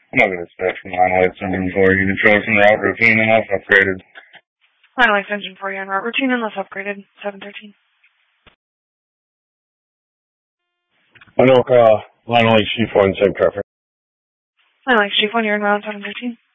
I'm not going to dispatch from Line Lights engine for you. The truck's in route routine unless upgraded. Line Lights engine for you on route routine unless upgraded. 713. I know, Line Lights Chief 1, same traffic. Line Lights Chief 1, you're in route 713.